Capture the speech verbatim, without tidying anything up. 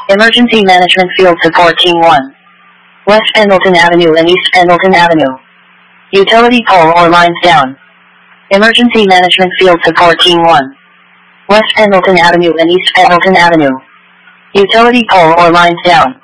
Emergency Management Field Support Team one. West Pendleton Avenue and East Pendleton Avenue. Utility pole or lines down. Emergency Management Field Support Team one. West Pendleton Avenue and East Pendleton Avenue. Utility pole or lines down.